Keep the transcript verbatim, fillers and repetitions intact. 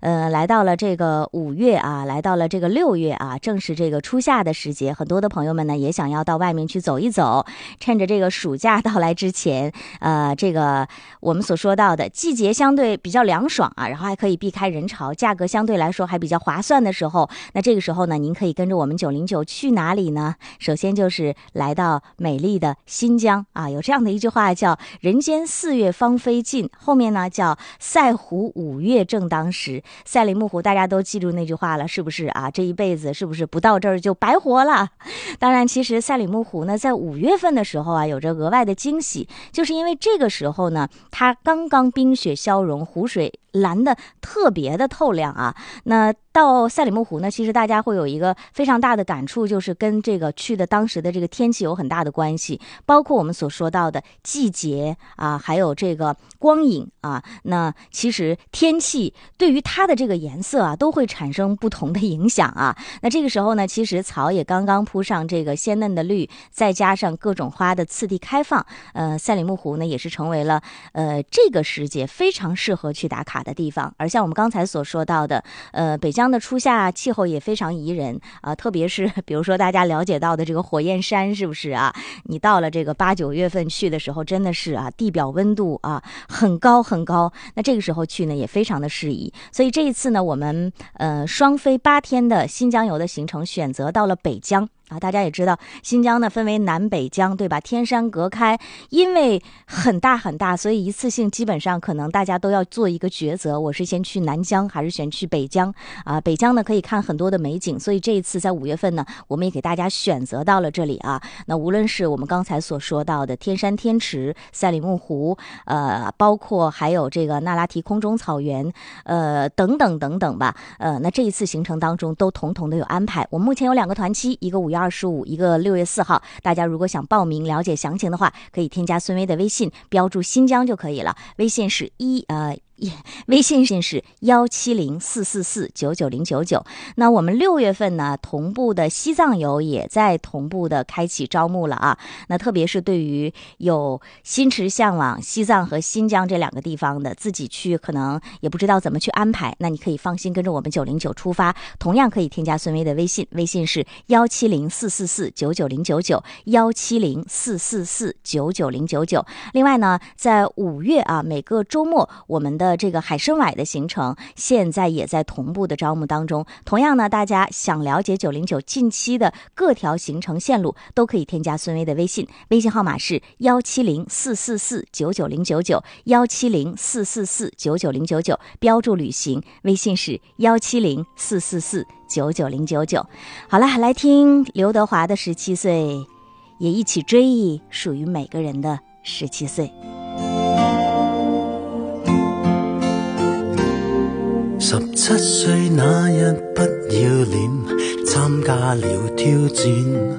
呃，来到了这个五月啊，来到了这个六月啊，正是这个初夏的时节，很多的朋友们呢也想要到外面去走一走，趁着这个暑假到来之前，呃，这个我们所说到的季节相对比较凉爽啊，然后还可以避开人潮，价格相对来说还比较划算的时候，那这个时候呢，您可以跟着我们九零九去哪里呢？首先就是来到美丽的新疆啊，有这样的一句话叫“人间四月芳菲尽”，后面呢叫“赛湖五月正当时”。赛里木湖大家都记住那句话了，是不是啊？这一辈子是不是不到这儿就白活了？当然，其实赛里木湖呢，在五月份的时候啊，有着额外的惊喜，就是因为这个时候呢，它刚刚冰雪消融，湖水蓝的特别的透亮啊。那到赛里木湖呢，其实大家会有一个非常大的感触，就是跟这个去的当时的这个天气有很大的关系，包括我们所说到的季节啊，还有这个光影啊。那其实天气对于它的这个颜色啊，都会产生不同的影响啊。那这个时候呢，其实草也刚刚铺上这个鲜嫩的绿，再加上各种花的次第开放，呃，赛里木湖呢也是成为了呃这个时节非常适合去打卡的地方。而像我们刚才所说到的，呃，北疆的初夏气候也非常宜人啊、呃，特别是比如说大家了解到的这个火焰山，是不是啊？你到了这个八九月份去的时候，真的是啊，地表温度啊很高很高，那这个时候去呢也非常的适宜。所以这一次呢，我们呃双飞八天的新疆游的行程选择到了北疆。啊，大家也知道，新疆呢分为南北疆，对吧？天山隔开，因为很大很大，所以一次性基本上可能大家都要做一个抉择，我是先去南疆还是选去北疆啊？北疆呢可以看很多的美景，所以这一次在五月份呢，我们也给大家选择到了这里啊。那无论是我们刚才所说到的天山天池、赛里木湖，呃，包括还有这个那拉提空中草原，呃，等等等等吧，呃，那这一次行程当中都统统都有安排。我们目前有两个团期，一个五月二十五，一个六月四号。大家如果想报名了解详情的话，可以添加孙薇的微信，标注新疆就可以了。微信是一呃。微信信是幺七零四四四九九零九九。那我们六月份呢，同步的西藏游也在同步的开启招募了啊。那特别是对于有心驰向往西藏和新疆这两个地方的，自己去可能也不知道怎么去安排，那你可以放心跟着我们九零九出发，同样可以添加孙薇的微信，微信是幺七零四四四九九零九九幺七零四四四九九零九九。另外呢，在五月啊，每个周末我们的的这个海参崴的行程现在也在同步的招募当中。同样呢，大家想了解九零九近期的各条行程线路，都可以添加孙薇的微信，微信号码是幺七零四四四九九零九九幺七零四四四九九零九九，标注旅行，微信是幺七零四四四九九零九九。好了，来听刘德华的十七岁，也一起追忆属于每个人的十七岁。 十七歲那日不要臉，參加了挑戰。